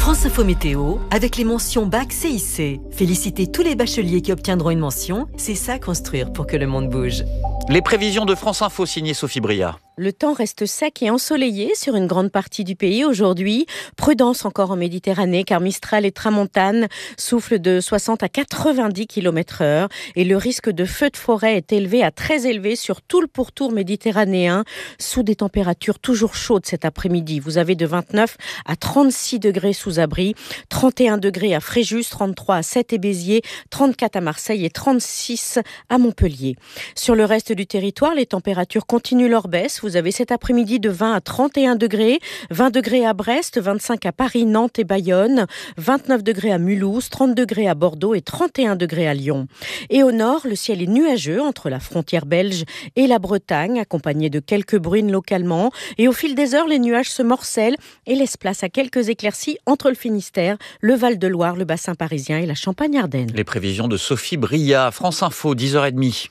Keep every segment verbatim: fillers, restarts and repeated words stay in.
France Info Météo, avec les mentions bac C I C. Félicitez tous les bacheliers qui obtiendront une mention. C'est ça construire pour que le monde bouge. Les prévisions de France Info signées Sophie Bria. Le temps reste sec et ensoleillé sur une grande partie du pays aujourd'hui. Prudence encore en Méditerranée car Mistral et Tramontane soufflent de soixante à quatre-vingt-dix kilomètres heure et le risque de feu de forêt est élevé à très élevé sur tout le pourtour méditerranéen sous des températures toujours chaudes cet après-midi. Vous avez de vingt-neuf à trente-six degrés sous abri, trente et un degrés à Fréjus, trente-trois à Sète et Béziers, trente-quatre à Marseille et trente-six à Montpellier. Sur le reste du territoire, les températures continuent leur baisse. Vous avez cet après-midi de vingt à trente et un degrés, vingt degrés à Brest, vingt-cinq à Paris, Nantes et Bayonne, vingt-neuf degrés à Mulhouse, trente degrés à Bordeaux et trente et un degrés à Lyon. Et au nord, le ciel est nuageux entre la frontière belge et la Bretagne, accompagné de quelques bruines localement. Et au fil des heures, les nuages se morcellent et laissent place à quelques éclaircies entre le Finistère, le Val-de-Loire, le bassin parisien et la Champagne-Ardenne. Les prévisions de Sophie Bria, France Info, dix heures trente.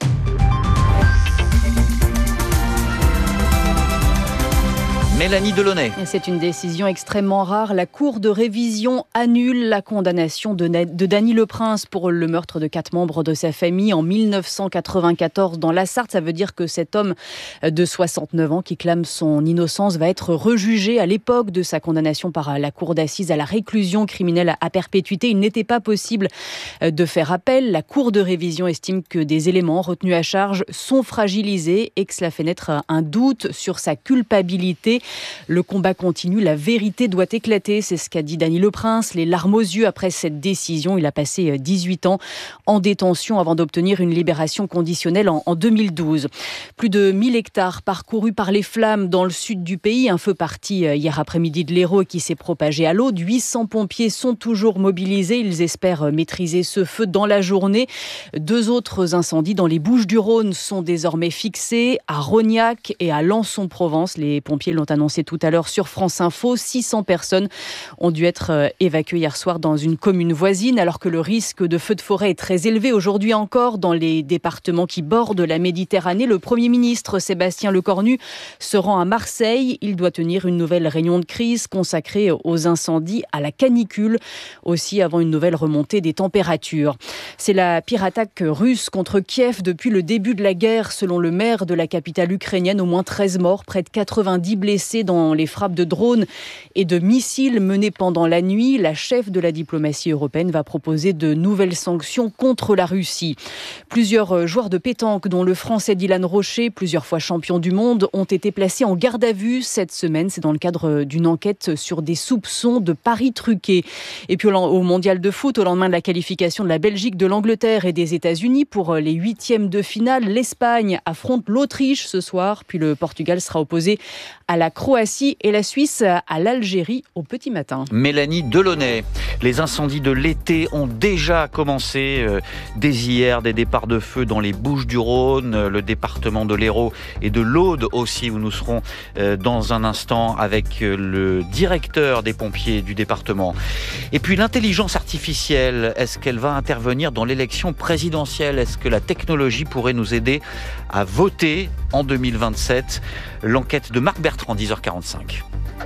Mélanie Delaunay. C'est une décision extrêmement rare. La Cour de révision annule la condamnation de, Na- de Dany Leprince pour le meurtre de quatre membres de sa famille en mille neuf cent quatre-vingt-quatorze dans la Sarthe. Ça veut dire que cet homme de soixante-neuf ans qui clame son innocence va être rejugé à l'époque de sa condamnation par la Cour d'assises à la réclusion criminelle à perpétuité. Il n'était pas possible de faire appel. La Cour de révision estime que des éléments retenus à charge sont fragilisés et que cela fait naître un doute sur sa culpabilité. Le combat continue, la vérité doit éclater, c'est ce qu'a dit Dany Leprince, les larmes aux yeux après cette décision. Il a passé dix-huit ans en détention avant d'obtenir une libération conditionnelle en, en deux mille douze. Plus de mille hectares parcourus par les flammes dans le sud du pays, un feu parti hier après-midi de l'Hérault qui s'est propagé à l'Aude. huit cents pompiers sont toujours mobilisés, ils espèrent maîtriser ce feu dans la journée. Deux autres incendies dans les Bouches-du-Rhône sont désormais fixés, à Rognac et à Lançon-Provence. Les pompiers l'ont annoncé tout à l'heure sur France Info. six cents personnes ont dû être évacuées hier soir dans une commune voisine, alors que le risque de feu de forêt est très élevé aujourd'hui encore dans les départements qui bordent la Méditerranée. Le Premier ministre Sébastien Lecornu se rend à Marseille. Il doit tenir une nouvelle réunion de crise consacrée aux incendies, à la canicule, aussi avant une nouvelle remontée des températures. C'est la pire attaque russe contre Kiev depuis le début de la guerre, selon le maire de la capitale ukrainienne. Au moins treize morts, près de quatre-vingt-dix blessés dans les frappes de drones et de missiles menées pendant la nuit. La chef de la diplomatie européenne va proposer de nouvelles sanctions contre la Russie. Plusieurs joueurs de pétanque, dont le Français Dylan Rocher, plusieurs fois champion du monde, ont été placés en garde à vue cette semaine. C'est dans le cadre d'une enquête sur des soupçons de paris truqués. Et puis au mondial de foot, au lendemain de la qualification de la Belgique, de l'Angleterre et des États-Unis pour les huitièmes de finale, l'Espagne affronte l'Autriche ce soir, puis le Portugal sera opposé à la Croatie et la Suisse à l'Algérie au petit matin. Mélanie Delaunay. Les incendies de l'été ont déjà commencé euh, dès hier, des départs de feu dans les Bouches-du-Rhône, le département de l'Hérault et de l'Aude aussi, où nous serons euh, dans un instant avec euh, le directeur des pompiers du département. Et puis l'intelligence artificielle, est-ce qu'elle va intervenir dans l'élection présidentielle ? Est-ce que la technologie pourrait nous aider à voter en deux mille vingt-sept ? L'enquête de Marc Bertrand, dix heures quarante-cinq.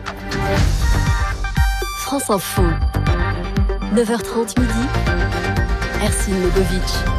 France Info, neuf heures trente midi, Ercine Legovic.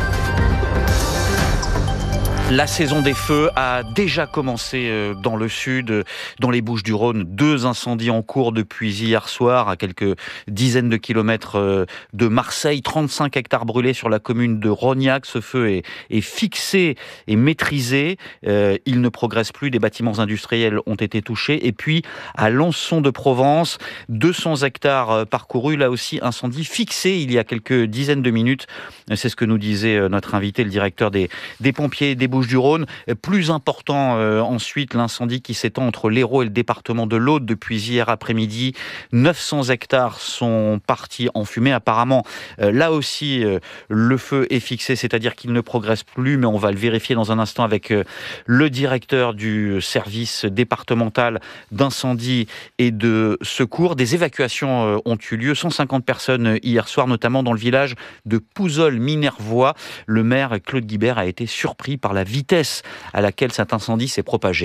La saison des feux a déjà commencé dans le sud, dans les Bouches-du-Rhône. Deux incendies en cours depuis hier soir, à quelques dizaines de kilomètres de Marseille. trente-cinq hectares brûlés sur la commune de Rognac. Ce feu est, est fixé et maîtrisé. Euh, il ne progresse plus. Des bâtiments industriels ont été touchés. Et puis, à Lançon-de-Provence, deux cents hectares parcourus. Là aussi, incendie fixé il y a quelques dizaines de minutes. C'est ce que nous disait notre invité, le directeur des, des pompiers des Bouches-du-Rhône. Plus important euh, ensuite, l'incendie qui s'étend entre l'Hérault et le département de l'Aude depuis hier après-midi. neuf cents hectares sont partis en fumée. Apparemment, euh, là aussi, euh, le feu est fixé, c'est-à-dire qu'il ne progresse plus, mais on va le vérifier dans un instant avec euh, le directeur du service départemental d'incendie et de secours. Des évacuations euh, ont eu lieu, cent cinquante personnes hier soir, notamment dans le village de Pouzol-Minervois. Le maire Claude Guibert a été surpris par la vitesse à laquelle cet incendie s'est propagé.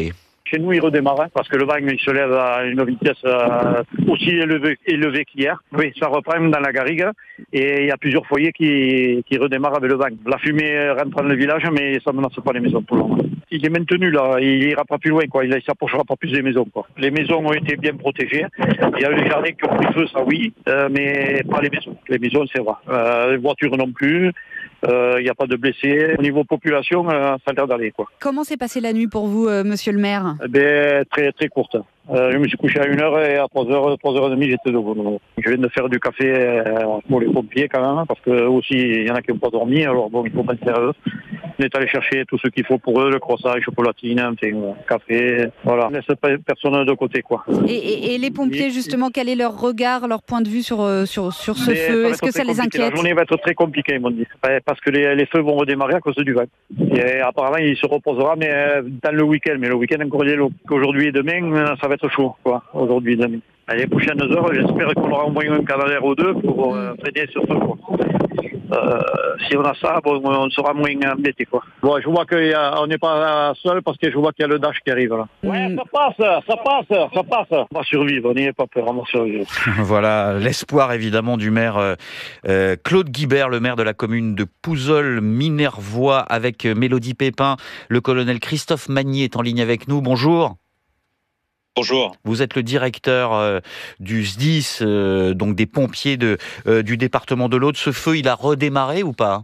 Chez nous, il redémarre, hein, parce que le vent, il se lève à une vitesse euh, aussi élevée, élevée qu'hier. Oui, ça reprend dans la garrigue, et il y a plusieurs foyers qui, qui redémarrent avec le vent. La fumée rentre dans le village, mais ça ne menace pas les maisons pour le moment. Il est maintenu, là, il ira pas plus loin, quoi. Il ne s'approchera pas plus des maisons, quoi. Les maisons ont été bien protégées. Il y a eu les jardins qui ont pris feu, ça oui, euh, mais pas les maisons. Les maisons, c'est vrai. Euh, les voitures non plus. Il euh, n'y a pas de blessés. Au niveau population, euh, ça a l'air d'aller, quoi. Comment s'est passée la nuit pour vous, euh, monsieur le maire? Eh bien, très, très courte. Euh, je me suis couché à une heure et à trois heures, trois heures et demie, j'étais debout. Je viens de faire du café euh, pour les pompiers, quand même, parce que aussi, il y en a qui n'ont pas dormi, alors bon, il faut penser à eux. On est allé chercher tout ce qu'il faut pour eux, le croissant, les chocolatines, enfin, euh, café, voilà. On laisse personne de côté, quoi. Et, et, et les pompiers, justement, quel est leur regard, leur point de vue sur, sur, sur ce Mais feu? Est-ce que ça les compliqué. inquiète? La journée va être très compliquée, ils m'ont dit. Parce que les, les feux vont redémarrer à cause du vent. Et apparemment, il se reposera, mais dans le week-end. Mais le week-end, encore aujourd'hui et demain, ça va être chaud, quoi. Aujourd'hui et demain. Les prochaines heures, j'espère qu'on aura au moins un canadair ou deux pour euh, freiner ce feu, quoi. Euh, si on a ça, bon, on sera moins embêté, quoi. Bon, je vois qu'on n'est pas seul parce que je vois qu'il y a le Dash qui arrive là. Ouais, ça passe, ça passe, ça passe. On va survivre, on n'y est pas peur, on va survivre. Voilà l'espoir évidemment du maire euh, euh, Claude Guibert, le maire de la commune de Pouzols-Minervois, avec Mélodie Pépin. Le colonel Christophe Magny est en ligne avec nous. Bonjour. Bonjour. Vous êtes le directeur euh, du S D I S, euh, donc des pompiers de, euh, du département de l'Aude. Ce feu, il a redémarré ou pas?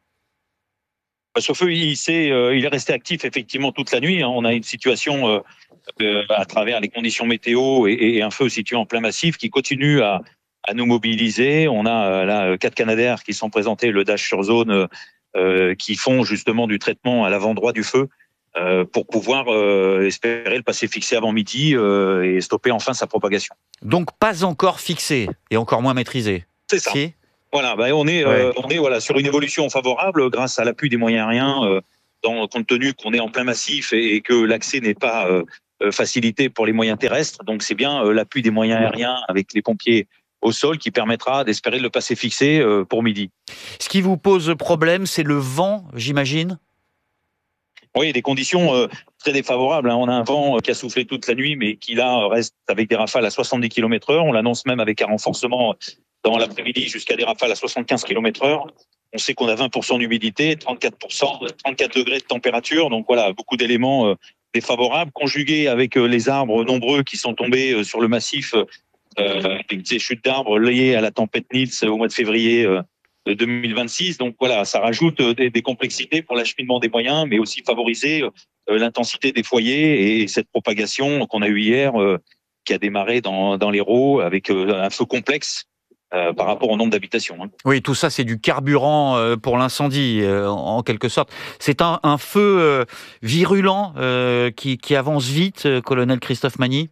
Ce feu, il, est, euh, il est resté actif effectivement toute la nuit. Hein. On a une situation euh, euh, à travers les conditions météo et, et un feu situé en plein massif qui continue à, à nous mobiliser. On a euh, là quatre canadaires qui sont présentés, le Dash sur zone, euh, qui font justement du traitement à l'avant droit du feu. Euh, pour pouvoir euh, espérer le passer fixé avant midi euh, et stopper enfin sa propagation. Donc pas encore fixé et encore moins maîtrisé. C'est ça. Si voilà, bah, on est, ouais. euh, on est voilà, sur une évolution favorable grâce à l'appui des moyens aériens, euh, dans, compte tenu qu'on est en plein massif et, et que l'accès n'est pas euh, facilité pour les moyens terrestres. Donc c'est bien euh, l'appui des moyens aériens avec les pompiers au sol qui permettra d'espérer le passer fixé euh, pour midi. Ce qui vous pose problème, c'est le vent, j'imagine ? Oui, des conditions euh, très défavorables. Hein. On a un vent qui a soufflé toute la nuit, mais qui là reste avec des rafales à soixante-dix kilomètres heure. On l'annonce même avec un renforcement dans l'après-midi jusqu'à des rafales à soixante-quinze kilomètres heure. On sait qu'on a vingt pour cent d'humidité, trente-quatre pour cent, trente-quatre degrés de température. Donc voilà, beaucoup d'éléments euh, défavorables, conjugués avec euh, les arbres nombreux qui sont tombés euh, sur le massif, euh, avec des chutes d'arbres liées à la tempête Nils au mois de février euh, deux mille vingt-six. Donc voilà, ça rajoute des, des complexités pour l'acheminement des moyens, mais aussi favoriser euh, l'intensité des foyers et cette propagation qu'on a eue hier, euh, qui a démarré dans, dans l'Hérault avec euh, un feu complexe euh, par rapport au nombre d'habitations. Hein. Oui, tout ça, c'est du carburant euh, pour l'incendie, euh, en, en quelque sorte. C'est un, un feu euh, virulent euh, qui, qui avance vite, euh, colonel Christophe Magny.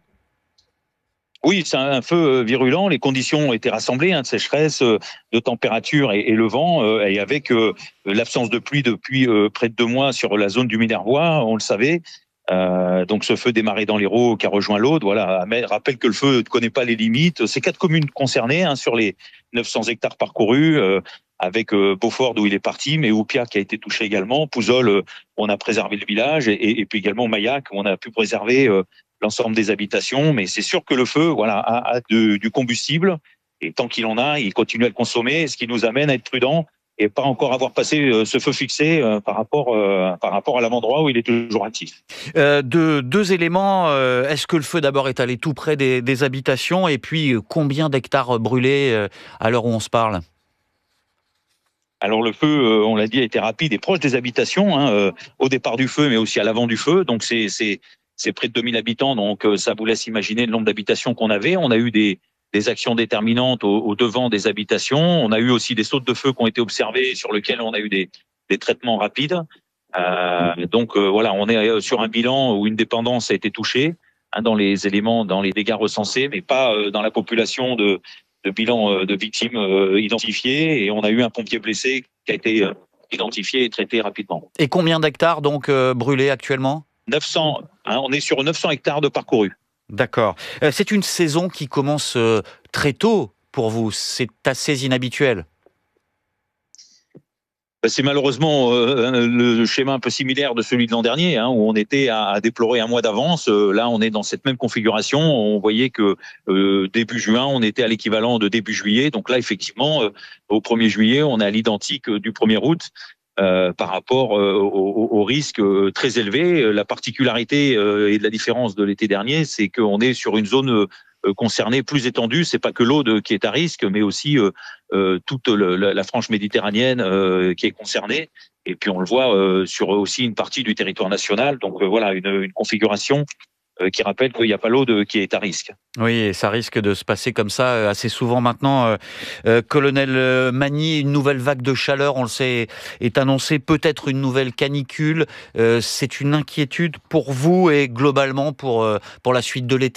Oui, c'est un feu virulent. Les conditions ont été rassemblées, hein, de sécheresse, de température et, et le vent, euh, et avec euh, l'absence de pluie depuis euh, près de deux mois sur la zone du Minervois, on le savait. Euh, donc ce feu démarré dans l'Hérault qui a rejoint l'Aude. Voilà, mais rappelle que le feu ne connaît pas les limites. C'est quatre communes concernées, hein, sur les neuf cents hectares parcourus, euh, avec euh, Beaufort d'où il est parti, mais Oupia qui a été touché également. Pouzols, euh, on a préservé le village, et, et puis également Maillac, où on a pu préserver euh, l'ensemble des habitations, mais c'est sûr que le feu, voilà, a, a de, du combustible, et tant qu'il en a, il continue à le consommer, ce qui nous amène à être prudent et pas encore avoir passé euh, ce feu fixé euh, par rapport euh, par rapport à l'avant-droit où il est toujours actif. Euh, de, deux éléments. Euh, est-ce que le feu d'abord est allé tout près des, des habitations, et puis euh, combien d'hectares brûlés euh, à l'heure où on se parle? Alors le feu, euh, on l'a dit, a été rapide et proche des habitations, hein, euh, au départ du feu, mais aussi à l'avant du feu. Donc c'est c'est c'est près de deux mille habitants, donc euh, ça vous laisse imaginer le nombre d'habitations qu'on avait. On a eu des, des actions déterminantes au, au devant des habitations. On a eu aussi des sautes de feu qui ont été observées, sur lesquels on a eu des, des traitements rapides. Euh, donc euh, voilà, on est sur un bilan où une dépendance a été touchée, hein, dans les éléments, dans les dégâts recensés, mais pas euh, dans la population de, de bilan euh, de victimes euh, identifiées. Et on a eu un pompier blessé qui a été euh, identifié et traité rapidement. Et combien d'hectares donc euh, brûlés actuellement? neuf cents, hein, on est sur neuf cents hectares de parcourus. D'accord. Euh, c'est une saison qui commence euh, très tôt pour vous. C'est assez inhabituel. C'est malheureusement euh, le schéma un peu similaire de celui de l'an dernier, hein, où on était à, à déplorer un mois d'avance. Euh, là, on est dans cette même configuration. On voyait que euh, début juin, on était à l'équivalent de début juillet. Donc là, effectivement, euh, au premier juillet, on est à l'identique du premier août. Euh, par rapport euh, au, au risque euh, très élevé. La particularité euh, et de la différence de l'été dernier, c'est qu'on est sur une zone euh, concernée plus étendue. C'est pas que l'Aude qui est à risque, mais aussi euh, euh, toute le, la, la frange méditerranéenne euh, qui est concernée. Et puis on le voit euh, sur aussi une partie du territoire national. Donc euh, voilà, une, une configuration qui rappelle qu'il n'y a pas l'Aude qui est à risque. Oui, et ça risque de se passer comme ça assez souvent maintenant. Euh, euh, colonel Magny, une nouvelle vague de chaleur, on le sait, est annoncée, peut-être une nouvelle canicule. Euh, c'est une inquiétude pour vous et globalement pour, euh, pour la suite de l'été ?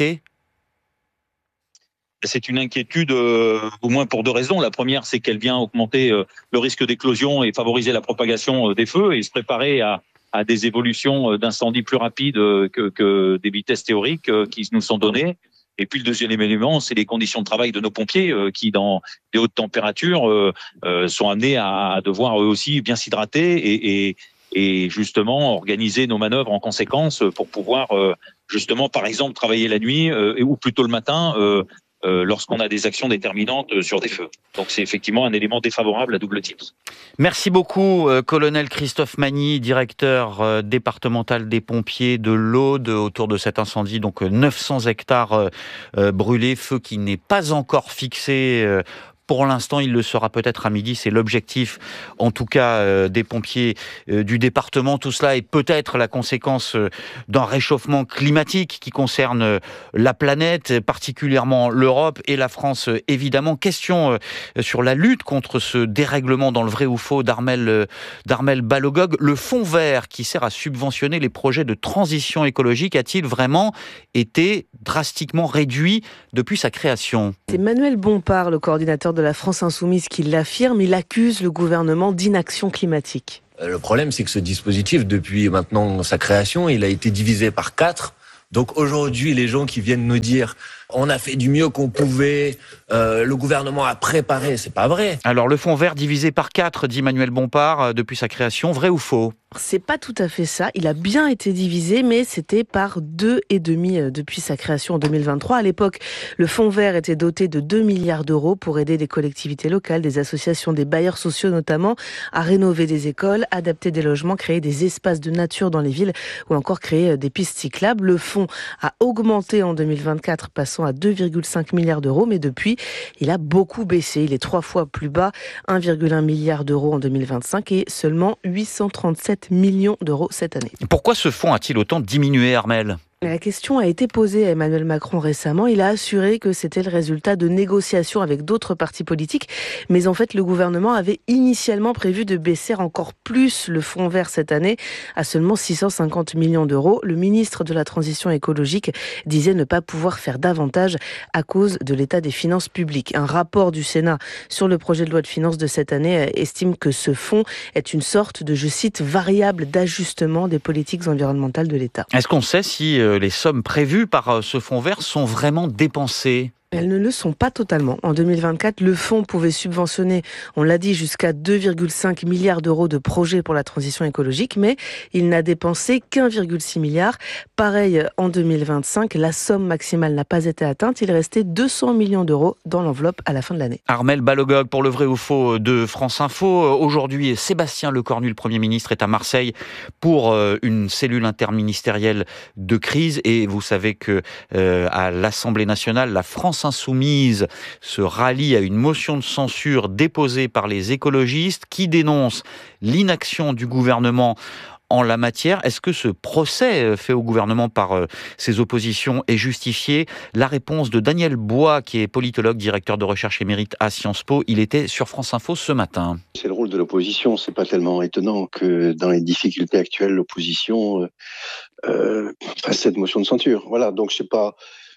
C'est une inquiétude euh, au moins pour deux raisons. La première, c'est qu'elle vient augmenter euh, le risque d'éclosion et favoriser la propagation euh, des feux et se préparer à à des évolutions d'incendies plus rapides que, que des vitesses théoriques qui nous sont données. Et puis le deuxième élément, c'est les conditions de travail de nos pompiers qui, dans des hautes températures, sont amenés à devoir eux aussi bien s'hydrater et, et, et justement organiser nos manœuvres en conséquence pour pouvoir justement, par exemple, travailler la nuit ou plutôt le matin Euh, lorsqu'on a des actions déterminantes sur des feux. Donc c'est effectivement un élément défavorable à double titre. Merci beaucoup, euh, colonel Christophe Magny, directeur euh, départemental des pompiers de l'Aude, autour de cet incendie. Donc euh, neuf cents hectares euh, euh, brûlés, feu qui n'est pas encore fixé. Euh, Pour l'instant, il le sera peut-être à midi. C'est l'objectif, en tout cas, euh, des pompiers euh, du département. Tout cela est peut-être la conséquence euh, d'un réchauffement climatique qui concerne euh, la planète, particulièrement l'Europe et la France, euh, évidemment. Question euh, sur la lutte contre ce dérèglement dans le vrai ou faux d'Armel, euh, d'Armel Balogog. Le fonds vert qui sert à subventionner les projets de transition écologique a-t-il vraiment été drastiquement réduit depuis sa création ? C'est Manuel Bompard, le coordinateur de la France Insoumise, qui l'affirme. Il accuse le gouvernement d'inaction climatique. Le problème, c'est que ce dispositif, depuis maintenant sa création, il a été divisé par quatre. Donc aujourd'hui, les gens qui viennent nous dire on a fait du mieux qu'on pouvait, euh, le gouvernement a préparé, c'est pas vrai. Alors le fonds vert divisé par quatre, dit Manuel Bompard, depuis sa création, vrai ou faux ? C'est pas tout à fait ça. Il a bien été divisé, mais c'était par deux et demi depuis sa création en deux mille vingt-trois. À l'époque, le fonds vert était doté de deux milliards d'euros pour aider des collectivités locales, des associations, des bailleurs sociaux notamment, à rénover des écoles, adapter des logements, créer des espaces de nature dans les villes ou encore créer des pistes cyclables. Le fonds a augmenté en deux mille vingt-quatre, passant à deux virgule cinq milliards d'euros, mais depuis, il a beaucoup baissé. Il est trois fois plus bas, un virgule un milliard d'euros en deux mille vingt-cinq et seulement huit cent trente-sept millions d'euros cette année. Pourquoi ce fonds a-t-il autant diminué, Armel ? La question a été posée à Emmanuel Macron récemment. Il a assuré que c'était le résultat de négociations avec d'autres partis politiques. Mais en fait, le gouvernement avait initialement prévu de baisser encore plus le fonds vert cette année à seulement six cent cinquante millions d'euros. Le ministre de la Transition écologique disait ne pas pouvoir faire davantage à cause de l'état des finances publiques. Un rapport du Sénat sur le projet de loi de finances de cette année estime que ce fonds est une sorte de, je cite, variable d'ajustement des politiques environnementales de l'État. Est-ce qu'on sait si les sommes prévues par ce fonds vert sont vraiment dépensées ? Elles ne le sont pas totalement. En deux mille vingt-quatre, le fonds pouvait subventionner, on l'a dit, jusqu'à deux virgule cinq milliards d'euros de projets pour la transition écologique, mais il n'a dépensé qu'un virgule six milliard. Pareil, en deux mille vingt-cinq, la somme maximale n'a pas été atteinte. Il restait deux cents millions d'euros dans l'enveloppe à la fin de l'année. Armel Balogog pour le vrai ou faux de France Info. Aujourd'hui, Sébastien Lecornu, le Premier ministre, est à Marseille pour une cellule interministérielle de crise. Et vous savez que euh, à l'Assemblée nationale, la France Insoumise se rallie à une motion de censure déposée par les écologistes qui dénoncent l'inaction du gouvernement en la matière. Est-ce que ce procès fait au gouvernement par euh, ses oppositions est justifié ? La réponse de Daniel Bois, qui est politologue, directeur de recherche émérite à Sciences Po. Il était sur France Info ce matin. C'est le rôle de l'opposition. C'est pas tellement étonnant que dans les difficultés actuelles, l'opposition euh, euh, fasse cette motion de censure. Voilà, donc c'est pas...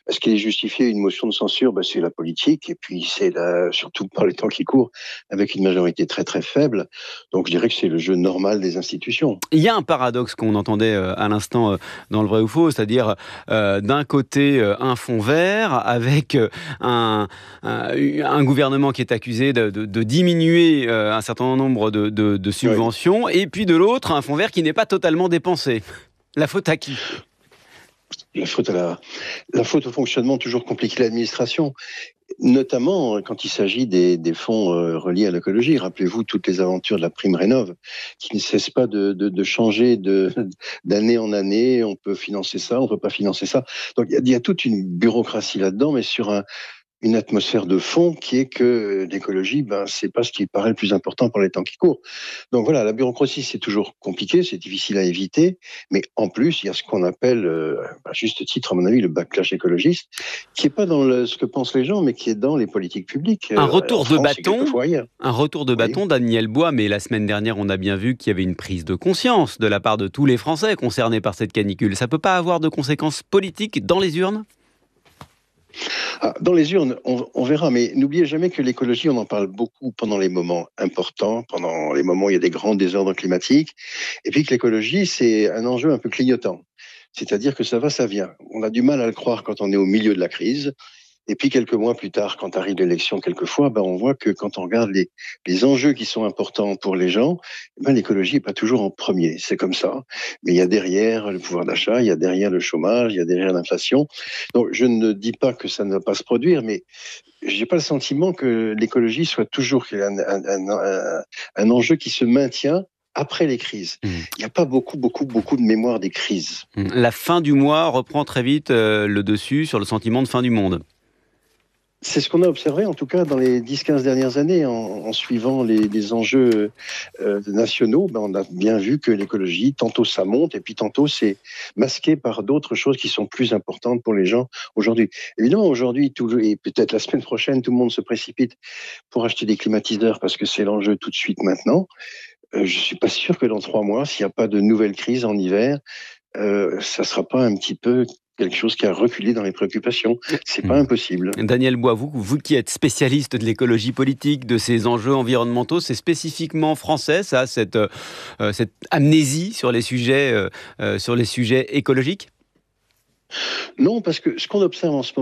Est-ce qu'il est justifié une motion de censure? Ben, c'est la politique, et puis c'est la, surtout par les temps qui courent, avec une majorité très très faible. Donc je dirais que c'est le jeu normal des institutions. Il y a un paradoxe qu'on entendait à l'instant dans le vrai ou faux, c'est-à-dire euh, d'un côté un fond vert avec un, un, un gouvernement qui est accusé de, de, de diminuer un certain nombre de, de, de subventions, oui. Et puis de l'autre un fond vert qui n'est pas totalement dépensé. La faute à qui? La faute à la, la faute au fonctionnement toujours compliqué de l'administration, notamment quand il s'agit des, des fonds euh, reliés à l'écologie. Rappelez-vous toutes les aventures de la prime Rénov', qui ne cessent pas de, de, de changer de, d'année en année. On peut financer ça, on peut pas financer ça. Donc il y, y a toute une bureaucratie là-dedans, mais sur un une atmosphère de fond qui est que l'écologie, ben, c'est pas ce qui paraît le plus important pour les temps qui courent. Donc voilà, la bureaucratie, c'est toujours compliqué, c'est difficile à éviter, mais en plus, il y a ce qu'on appelle, euh, à juste titre, à mon avis, le backlash écologiste, qui est pas dans le, ce que pensent les gens, mais qui est dans les politiques publiques. Un retour euh, de bâton, un retour de oui. bâton Daniel Bois, mais la semaine dernière, on a bien vu qu'il y avait une prise de conscience de la part de tous les Français concernés par cette canicule. Ça peut pas avoir de conséquences politiques dans les urnes ? Ah, dans les urnes, on, on verra, mais n'oubliez jamais que l'écologie, on en parle beaucoup pendant les moments importants, pendant les moments où il y a des grands désordres climatiques, et puis que l'écologie, c'est un enjeu un peu clignotant. C'est-à-dire que ça va, ça vient. On a du mal à le croire quand on est au milieu de la crise. Et puis quelques mois plus tard, quand arrive l'élection, quelquefois, ben on voit que quand on regarde les, les enjeux qui sont importants pour les gens, ben l'écologie n'est pas toujours en premier. C'est comme ça. Mais il y a derrière le pouvoir d'achat, il y a derrière le chômage, il y a derrière l'inflation. Donc je ne dis pas que ça ne va pas se produire, mais j'ai pas le sentiment que l'écologie soit toujours un, un, un, un, un enjeu qui se maintient après les crises. Mmh. Il n'y a pas beaucoup, beaucoup, beaucoup de mémoire des crises. La fin du mois reprend très vite euh, le dessus sur le sentiment de fin du monde. C'est ce qu'on a observé, en tout cas, dans les dix quinze dernières années, en, en suivant les, les enjeux euh, nationaux. Ben, on a bien vu que l'écologie, tantôt ça monte, et puis tantôt c'est masqué par d'autres choses qui sont plus importantes pour les gens aujourd'hui. Évidemment, aujourd'hui, tout, et peut-être la semaine prochaine, tout le monde se précipite pour acheter des climatiseurs parce que c'est l'enjeu tout de suite maintenant. Euh, je suis pas sûr que dans trois mois, s'il n'y a pas de nouvelle crise en hiver, euh, ça sera pas un petit peu quelque chose qui a reculé dans les préoccupations. C'est pas impossible. Daniel Bois, vous, vous qui êtes spécialiste de l'écologie politique, de ces enjeux environnementaux, c'est spécifiquement français, ça, cette, euh, cette amnésie sur les sujets, euh, sur les sujets écologiques ? Non, parce que ce qu'on observe en ce moment,